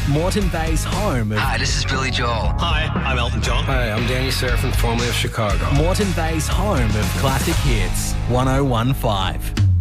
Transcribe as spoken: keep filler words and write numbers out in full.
Moreton Bay's home of... Hi, this is Billy Joel. Hi, I'm Elton John. Hi, I'm Danny Serafin, formerly of Chicago. Moreton Bay's home of classic hits. one oh one five.